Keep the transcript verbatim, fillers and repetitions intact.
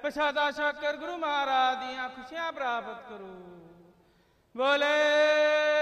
ਪ੍ਰਸ਼ਾਦਾ ਛਕ ਕਰ ਗੁਰੂ ਮਹਾਰਾਜ ਦੀਆਂ ਖੁਸ਼ੀਆਂ ਪ੍ਰਾਪਤ ਕਰੋ। ਬੋਲੇ